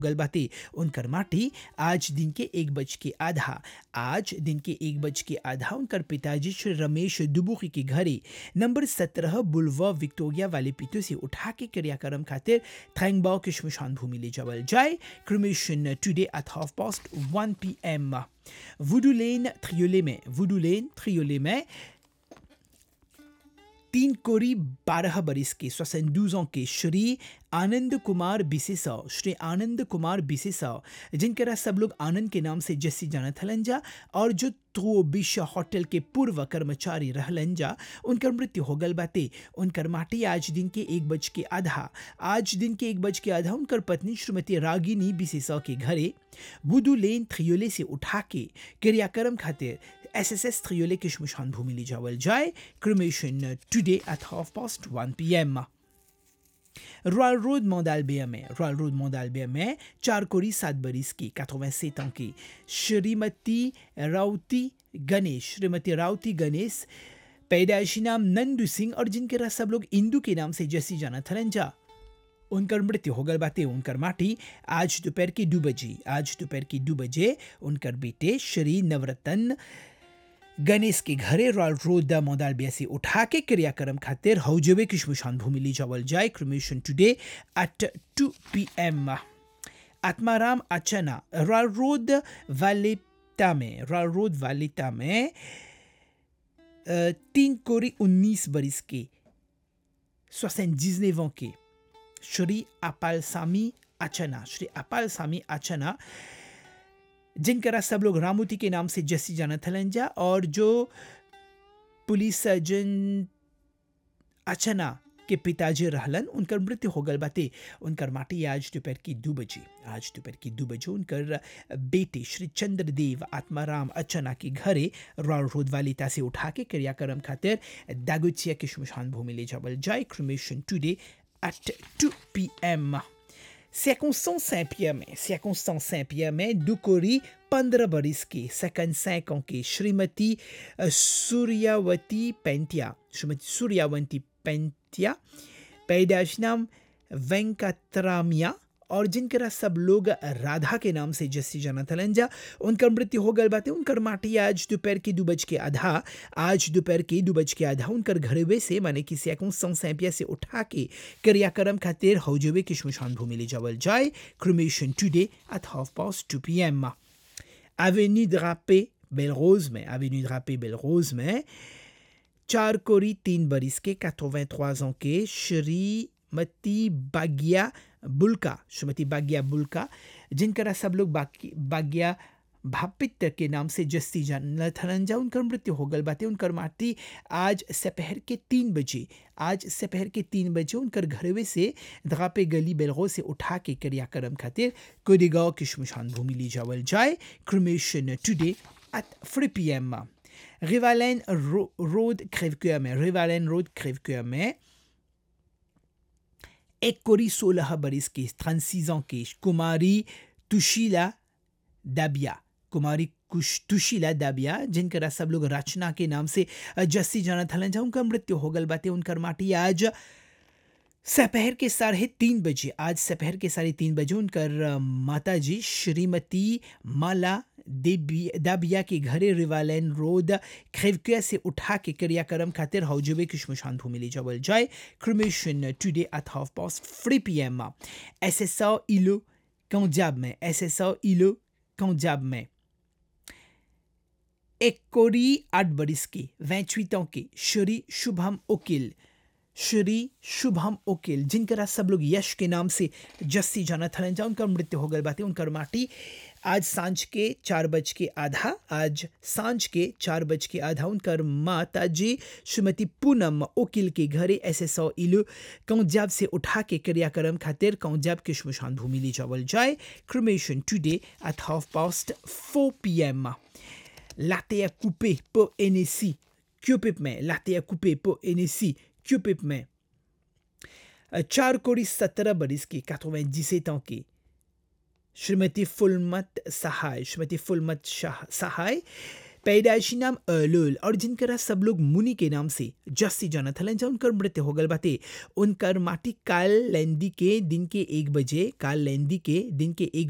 गलबाते उनकर माटी आज दिन के 1:30 आज दिन के 1:30 उनकर पिताजी श्री रमेश दुबुकी के घरे नंबर 17 बुलवा विक्टोरिया वाले पितो से उठा के क्रियाक्रम खातिर थैंगबाओ के शमशान भूमि ले जावल जाए क्रिमेशन टुडे एट 1:30 PM वुडू लेन थ्रियोले में 3 कोरी 12 बरिस के 72 ans के श्री आनंद कुमार बिसेसा जिनकरा सब लोग आनंद के नाम से जस्सी जानत हलन जा और जो त्रोबिश होटल के पूर्व कर्मचारी रहलन जा उनकर मृत्यु हो गल बाते उनकर माटी आज दिन के 1:30 उनकर पत्नी श्रीमती रागिनी बिसेसा के घरे बुदू लेन थ्रियोले से उठा के क्रियाक्रम खातिर SSS थ्रियोले के शमशान भूमि ले जावल जाए cremation today at 1:30 PM royal road मोंडालबिया में 4 कोरी 7 बरिस की 87 ans की श्रीमती राउती गणेश पैदाइशी नाम नंदू सिंह और जिनके सब लोग इंदू के नाम से जैसी जाना थलन जा उनकर मृत्यु हो गल बाते उनकर माटी आज दोपहर के 2 बजे उनकर बेटे श्री नवरत्न गणेश के घरे रॉयल रोड मोंडालबिया से उठा के क्रियाक्रम खातिर हौजवे की शमशान भूमि ले जावल जाए cremation today at 2 PM Atmaram अचना royal road वालेटा में 3 कोरी 19 बरिस के 79 ans के श्री अपाल सामी अचना जिनकरा सब लोग रामूती के नाम से जस्सी जानत हलन जा और जो पुलिस सर्जन अचना के पिताजी रहलन उनकर मृत्यु हो गल बाते उनकर माटी आज दोपहर की 2 बजे उनकर बेटे श्री चंद्रदेव आत्माराम अचना के घरे रॉयल रोड वालिता से उठा के क्रियाक्रम खातिर दागुचिया के शमशान भूमि ले जावल जाए cremation today at 2 PM Circonstance Saint-Pierre में 2 कोरी 15 बरिस की 55 ans की श्रीमती सूर्यावती पेंटिया पैदाइश नाम वेंकटरामिया और जिनकरा सब लोग राधा के नाम से जस्सी जाना थलंजा उनकर मृत्यु हो गल बाते उनकर माटी आज दोपहर के 2:30 उनकर घरवे से माने कि Circonstance से उठा के क्रियाक्रम खातिर हौजवे की शमशान भूमि ले जावल जाए cremation today at 2:30 PM Avenue Drapé Belrose में 4 कोरी 3 बरिस के 83 ans के श्रीमती बागिया बुल्का जिनकरा सब लोग बागिया भापित के नाम से जस्ती जानत हलन जा उनकर मृत्यु हो गल बाते उनकर माटी आज सपहर के 3 बजे उनकर घरवे से द्रापे गली बेलगो से उठा के क्रियाक्रम खातिर कोडेगांव की शमशान भूमि ले जावल जाए cremation today at 3 PM रिवालेन road Crèvecoeur में 1 कोरी 16 बरिस की 36 ans की कुमारी तुशीला दाबिया जिनकरा सब लोग रचना के नाम से जस्सी जाना थलन जा उनका मृत्यु हो गल बाते उनकर माटी आज सपहर के 3:30 बजे उनकर माताजी श्रीमती माला दाबिया के घरे रिवालेन रोड क्रेवक्यूर से उठा के क्रियाक्रम खातिर हौजवे की शमशान भूमि ले जावल जाए cremation today at 3:30 PM SSR इलो कंजाब में 1 कोरी 8 बरिस की 28 ans की श्री शुभम ओकिल जिनकरा सब लोग यश के नाम से जस्सी जाना थलन जा उनका मृत्यु हो गल बाते उनकर माटी आज सांझ के 4:30 उनकर माताजी श्रीमती पूनम ओकिल के घरे SSR इलो कंजाब से उठा के क्रियाक्रम खातिर कंजाब के शमशान भूमि ले जावल जाए cremation today at 4:30 PM लातेया coupe pour NSI क्यूपिप में 4 कोरी 17 बरिस की 97 ans की श्रीमती फुलमत सहाय पैदाइशी नाम अर्लोल और जिनकरा सब लोग मुनि के नाम से जस्सी जानत हलन जा उनकर मृत्यु हो गल बाटे। उनकर माटी काल लेंदी के दिन के 1 बजे